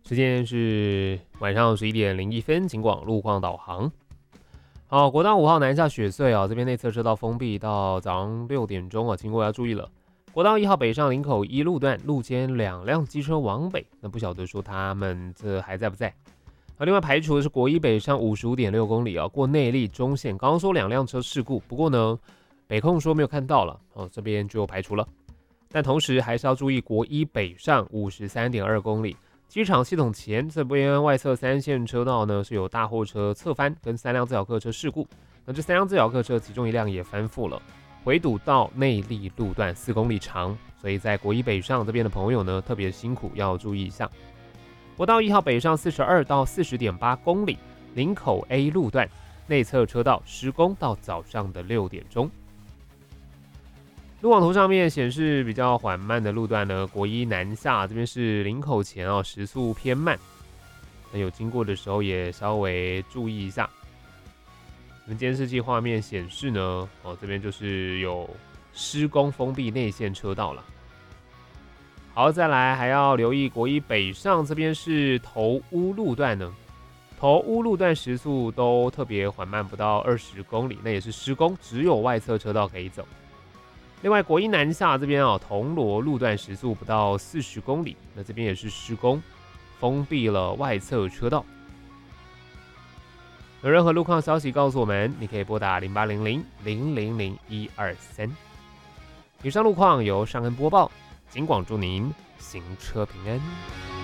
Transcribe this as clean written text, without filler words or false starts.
时间是晚上11点01分，警广路况导航。好，国道5号南下雪隧啊，这边内侧车道封闭到早上6点钟啊，经过要注意了。国道1号北上林口一路段路肩2辆机车往北，那不晓得说他们这还在不在？另外排除的是国一北上55.6公里啊，过内坜中线，刚刚说2辆车事故，不过呢，北控说没有看到了哦，这边就排除了。但同时还是要注意国一北上53.2公里。机场系统前这边外侧3线车道呢是有大货车侧翻跟3辆自小客车事故，那这3辆自小客车其中1辆也翻覆了，回堵到内坜路段4公里长，所以在国一北上这边的朋友呢特别辛苦，要注意一下。国道1号北上42到40.8公里，林口 A 路段内侧车道施工到早上的6点钟。路网图上面显示比较缓慢的路段呢，国一南下这边是林口前哦，时速偏慢，那有经过的时候也稍微注意一下。我们监视器画面显示呢，哦这边就是有施工封闭内线车道了。好，再来还要留意国一北上这边是头屋路段呢，头屋路段时速都特别缓慢，不到20公里，那也是施工，只有外侧车道可以走。另外，国一南下这边铜锣路段时速不到40公里，那这边也是施工，封闭了外侧车道。有任何路况消息告诉我们，你可以拨打0800-000-123。以上路况由尚恩播报，警广祝您行车平安。